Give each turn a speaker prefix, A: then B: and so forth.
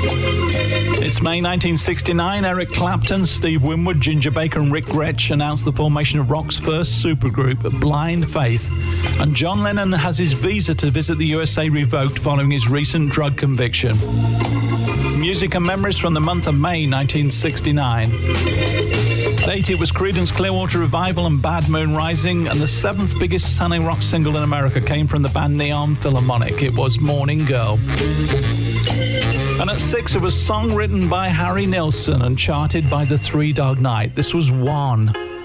A: It's May 1969. Eric Clapton, Steve Winwood, Ginger Baker and Rick Gretsch announced the formation of rock's first supergroup, Blind Faith. And John Lennon has his visa to visit the USA revoked following his recent drug conviction. Music and memories from the month of May 1969. Late, it was Creedence Clearwater Revival and Bad Moon Rising, and the seventh biggest selling rock single in America came from the band Neon Philharmonic. It was Morning Girl. And at 6, it was a song written by Harry Nilsson and charted by the Three Dog Night. This was One.